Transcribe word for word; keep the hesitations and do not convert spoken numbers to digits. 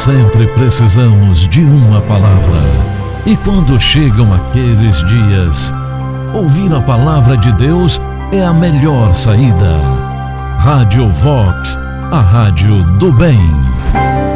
sempre precisamos de uma palavra. E quando chegam aqueles dias, ouvir a palavra de Deus é a melhor saída. Rádio Vox, a rádio do bem.